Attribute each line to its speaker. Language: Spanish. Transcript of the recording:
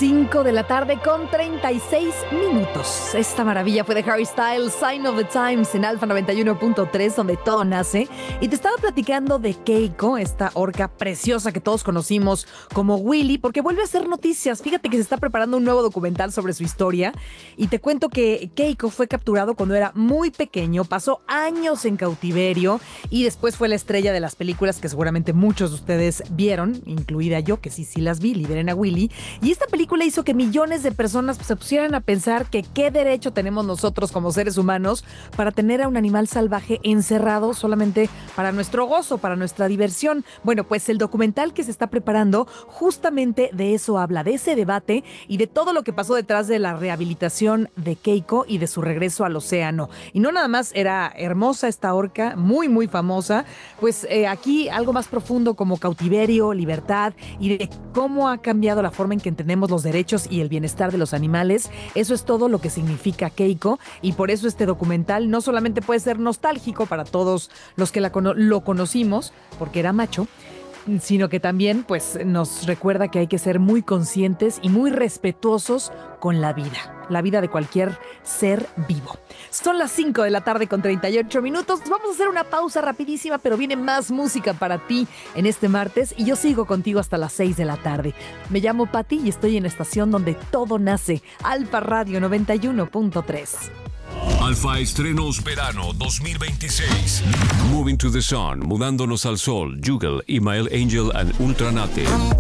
Speaker 1: 5 de la tarde con 36 minutos. Esta maravilla fue de Harry Styles, Sign of the Times en Alfa 91.3, donde todo nace. Y te estaba platicando de Keiko, esta orca preciosa que todos conocimos como Willy, porque vuelve a hacer noticias. Fíjate que se está preparando un nuevo documental sobre su historia. Y te cuento que Keiko fue capturado cuando era muy pequeño, pasó años en cautiverio y después fue la estrella de las películas que seguramente muchos de ustedes vieron, incluida yo, que sí las vi, Liberen a Willy. Y esta película hizo que millones de personas se pusieran a pensar que qué derecho tenemos nosotros como seres humanos para tener a un animal salvaje encerrado solamente para nuestro gozo, para nuestra diversión. Bueno, pues el documental que se está preparando justamente de eso habla, de ese debate y de todo lo que pasó detrás de la rehabilitación de Keiko y de su regreso al océano. Y no nada más era hermosa esta orca, muy muy famosa, pues aquí algo más profundo como cautiverio, libertad y de cómo ha cambiado la forma en que entendemos los derechos y el bienestar de los animales. Eso es todo lo que significa Keiko, y por eso este documental no solamente puede ser nostálgico para todos los que lo conocimos, porque era macho, sino que también pues nos recuerda que hay que ser muy conscientes y muy respetuosos con la vida de cualquier ser vivo. Son las 5 de la tarde con 38 minutos. Vamos a hacer una pausa rapidísima, pero viene más música para ti en este martes y yo sigo contigo hasta las 6 de la tarde. Me llamo Patti y estoy en la estación donde todo nace, Alfa Radio 91.3.
Speaker 2: Alfa Estrenos Verano 2026. Moving to the Sun, Mudándonos al Sol, Juggle, Email Angel and Ultranate.